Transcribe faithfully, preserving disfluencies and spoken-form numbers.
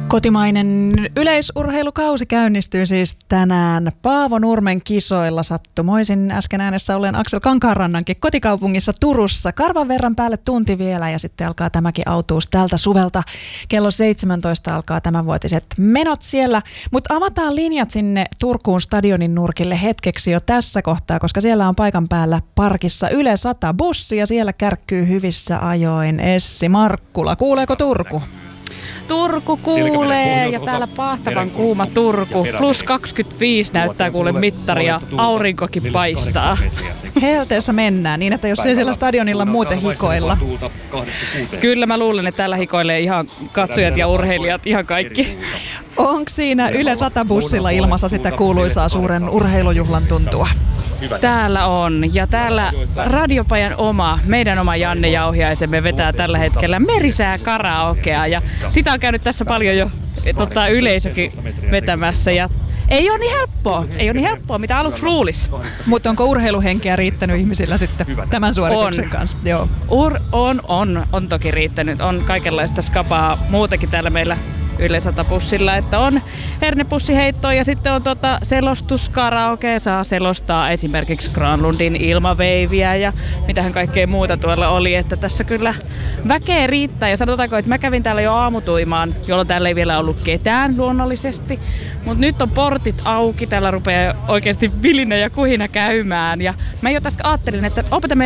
Kotimainen yleisurheilukausi käynnistyy siis tänään Paavo Nurmen kisoilla sattumoisin äsken äänessä olleen Aksel Kankaanrannankin kotikaupungissa Turussa. Karvan verran päälle tunti vielä ja sitten alkaa tämäkin autuus tältä suvelta. Kello seitsemäntoista alkaa tämänvuotiset menot siellä, mutta avataan linjat sinne Turkuun stadionin nurkille hetkeksi jo tässä kohtaa, koska siellä on paikan päällä parkissa Yle sata bussi ja siellä kärkkyy hyvissä ajoin Essi Markkula. Kuuleeko Turku? Turku kuulee ja täällä pahtavan kuuma Turku. Plus kaksikymmentäviisi näyttää kuule mittari ja aurinkokin paistaa. Helteessä mennään niin, että jos ei siellä stadionilla muuten hikoilla. Kyllä mä luulen, että täällä hikoilee ihan katsojat ja urheilijat, ihan kaikki. Onko siinä Yle sata bussilla ilmassa sitä kuuluisaa suuren urheilujuhlan tuntua? Täällä on. Ja täällä Radiopajan oma, meidän oma Janne Jauhiaisemme vetää tällä hetkellä Merisää karaokea. Ja sitä on käynyt tässä paljon jo tota, yleisökin vetämässä. Ja ei ole niin helppoa, ei ole niin helppoa, mitä aluksi luulisi. Mutta onko urheiluhenkeä riittänyt ihmisillä sitten tämän suorituksen on. kanssa? Joo. Ur, on, on, on toki riittänyt. On kaikenlaista skapaa muutakin täällä meillä Yle sata bussilla, että on hernepussiheittoa ja sitten on tuota selostuskaraoke, saa selostaa esimerkiksi Granlundin ilmaveiviä ja mitähän kaikkea muuta tuolla oli, että tässä kyllä väkeä riittää ja sanotaanko, että mä kävin täällä jo aamutuimaan, jolloin täällä ei vielä ollut ketään luonnollisesti, mutta nyt on portit auki, täällä rupeaa oikeasti vilinä ja kuhina käymään ja mä jo tästä ajattelin, että opeta